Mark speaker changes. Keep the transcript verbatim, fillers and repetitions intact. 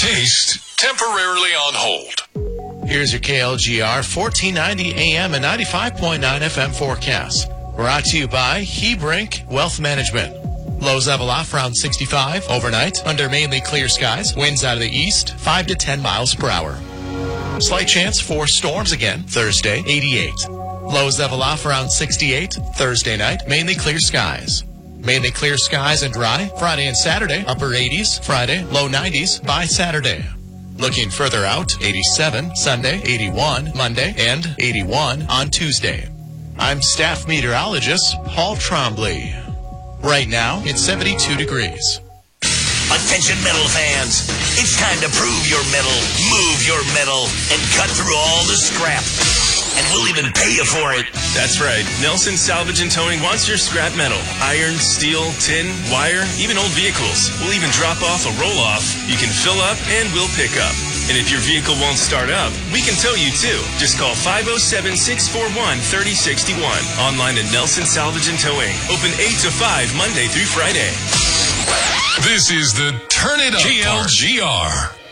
Speaker 1: taste temporarily on hold.
Speaker 2: Here's your K L G R fourteen ninety A M and ninety-five point nine F M forecast. Brought to you by Hebrink Wealth Management. Lows level off around sixty-five overnight under mainly clear skies. Winds out of the east, five to ten miles per hour. Slight chance for storms again Thursday, eighty-eight. Lows level off around sixty-eight Thursday night, mainly clear skies. Mainly clear skies and dry Friday and Saturday, upper eighties Friday, low nineties by Saturday. Looking further out, eighty-seven Sunday, eighty-one Monday, and eighty-one on Tuesday. I'm staff meteorologist Paul Trombley. Right now, it's seventy-two degrees.
Speaker 3: Attention metal fans, it's time to prove your metal, move your metal, and cut through all the scrap. And we'll even pay you for it.
Speaker 4: That's right. Nelson Salvage and Towing wants your scrap metal. Iron, steel, tin, wire, even old vehicles. We'll even drop off a roll-off. You can fill up and we'll pick up. And if your vehicle won't start up, we can tow you too. Just call five oh seven, six four one, three oh six one. Online at Nelson Salvage and Towing. Open eight to five Monday through Friday.
Speaker 1: This is the Turn It Up K L G R.